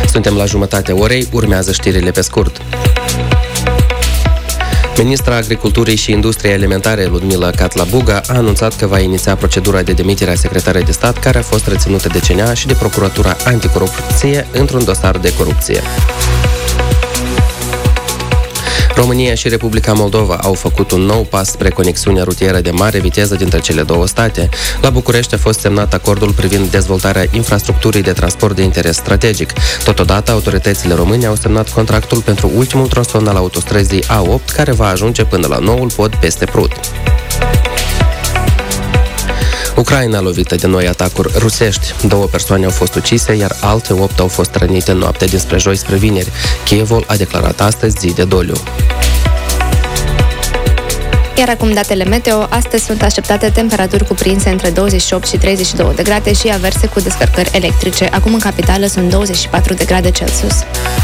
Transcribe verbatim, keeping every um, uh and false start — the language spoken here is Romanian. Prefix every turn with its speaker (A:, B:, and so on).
A: Suntem la jumătatea orei, urmează știrile pe scurt. Ministra Agriculturii și Industriei Alimentare, Ludmila Catlabuga, a anunțat că va iniția procedura de demitere a secretarei de stat care a fost reținută de C N A și de Procuratura Anticorupție într-un dosar de corupție. România și Republica Moldova au făcut un nou pas spre conexiunea rutieră de mare viteză dintre cele două state. La București a fost semnat acordul privind dezvoltarea infrastructurii de transport de interes strategic. Totodată, autoritățile române au semnat contractul pentru ultimul tronson al autostrăzii A opt, care va ajunge până la noul pod peste Prut. Ucraina lovită de noi atacuri rusești. Două persoane au fost ucise, iar alte opt au fost rănite în noaptea dinspre joi spre vineri. Kievul a declarat astăzi zi de doliu.
B: Iar acum datele meteo. Astăzi sunt așteptate temperaturi cuprinse între douăzeci și opt și treizeci și două de grade și averse cu descărcări electrice. Acum în capitală sunt douăzeci și patru de grade Celsius.